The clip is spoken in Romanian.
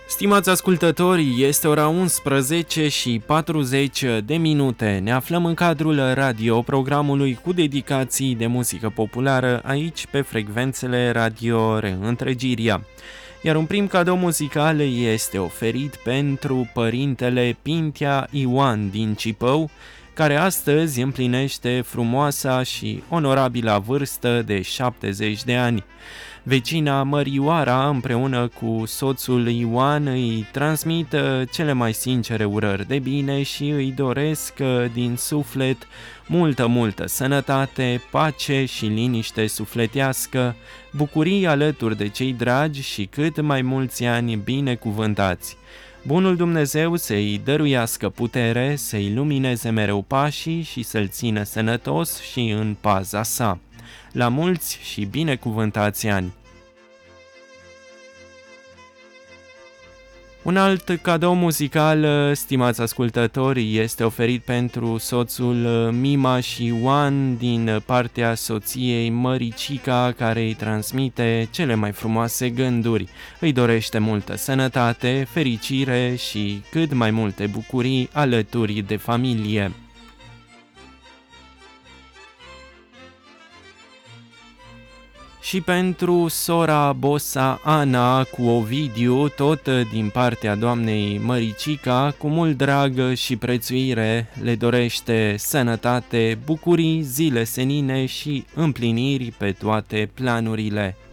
Stimați ascultători, este ora 11 și 40 de minute. Ne aflăm în cadrul radio-programului cu dedicații de muzică populară aici pe frecvențele Radio Reîntregirea. Iar un prim cadou muzical este oferit pentru părintele Pintea Ioan din Cipău, care astăzi împlinește frumoasa și onorabilă vârstă de 70 de ani. Vecina Mărioara, împreună cu soțul Ioan, îi transmit cele mai sincere urări de bine și îi doresc din suflet multă sănătate, pace și liniște sufletească, bucurii alături de cei dragi și cât mai mulți ani binecuvântați. Bunul Dumnezeu să-i dăruiască putere, să-i lumineze mereu pașii și să-l țină sănătos și în paza sa. La mulți și binecuvântați ani! Un alt cadou muzical, stimați ascultători, este oferit pentru soțul Mima și Ioan din partea soției Măricica, care îi transmite cele mai frumoase gânduri. Îi dorește multă sănătate, fericire și cât mai multe bucurii alături de familie. Și pentru sora Bosa Ana cu Ovidiu, tot din partea doamnei Măricica, cu mult drag și prețuire, le dorește sănătate, bucurii, zile senine și împliniri pe toate planurile.